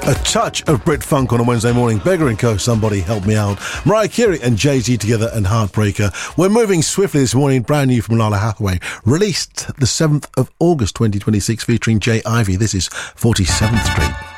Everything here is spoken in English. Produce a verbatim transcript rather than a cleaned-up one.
A touch of Brit funk on a Wednesday morning. Beggar and Co. Somebody Help Me Out. Mariah Carey and Jay-Z together and Heartbreaker. We're moving swiftly this morning. Brand new from Lala Hathaway. Released the seventh of August twenty twenty-six featuring Jay Ivy. This is forty-seventh Street.